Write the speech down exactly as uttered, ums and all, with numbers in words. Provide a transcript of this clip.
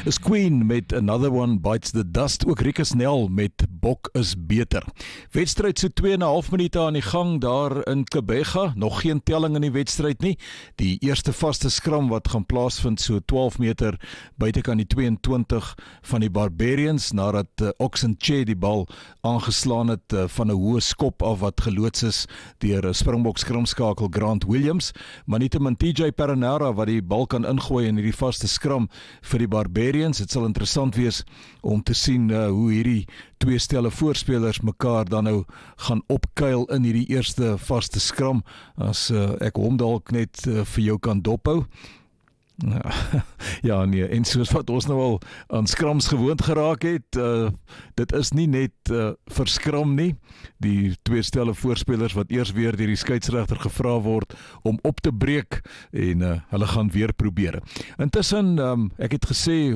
is Queen met Another One Bites the Dust, ook Rikus Nel met Bok is Beter. Wedstryd so twee en 'n half minute aan die gang daar in Kebega, nog geen telling in die wedstryd nie. Die eerste vaste skram wat gaan plaasvind so twaalf meter buitekant die twee en twintig van die Barbarians, nadat uh, Oxenche die bal aangeslaan het uh, van 'n hoë skop af wat geloods is deur uh, Springbok skramskakel Grant Williams, maar nietemin T J Perenara wat die bal kan ingooi in hierdie vaste skram vir die Barbarians. Het sal interessant wees om te sien uh, hoe hierdie twee stelle voorspelers mekaar dan nou gaan opkuil in hierdie eerste vaste skram, as uh, ek hom dalk net uh, vir jou kan dophou. Ja nee, en soos wat ons nou al aan skrams gewoond geraak het, uh, dit is nie net uh, vir skram nie, die twee stelle voorspelers wat eers weer deur die skeieregter gevra word om op te breek, en uh, hulle gaan weer probeer. Intussen, um, ek het gesê